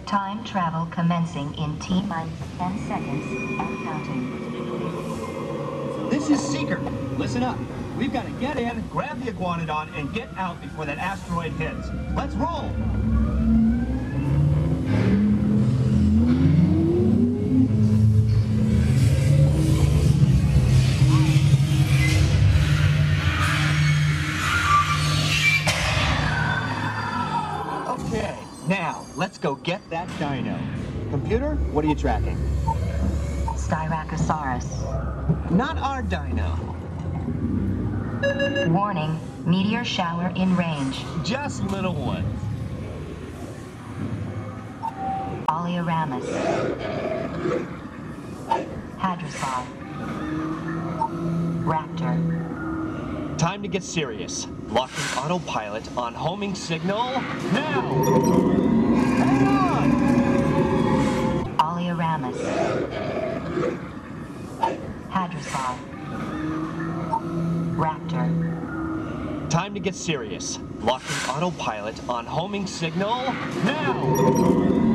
Time travel commencing in T-minus 10 seconds and counting. This is Seeker. Listen up. We've got to get in, grab the Iguanodon, and get out before that asteroid hits. Let's roll! Okay, now, let's go get that dino. Computer, what are you tracking? Styracosaurus. Not our dino. Warning, meteor shower in range. Just little ones. Oleoramus. Hadrosaur. Raptor. Time to get serious. Locking autopilot on homing signal now! Hang on! Oleoramus. Hadrosaur. Raptor. Time to get serious. Locking autopilot on homing signal now!